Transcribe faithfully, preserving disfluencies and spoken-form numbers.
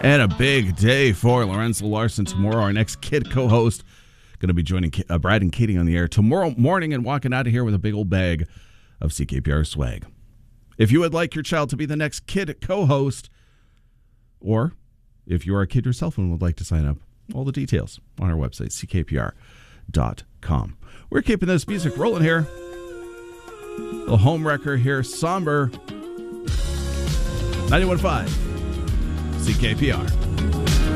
And a big day for Lorenzo Larson tomorrow. Our next kid co-host going to be joining uh, Brad and Katie on the air tomorrow morning and walking out of here with a big old bag of C K P R swag. If you would like your child to be the next kid co-host, or if you are a kid yourself and would like to sign up, all the details on our website, c k p r dot com. We're keeping this music rolling here. The home wrecker here, Somber. ninety-one point five C K P R.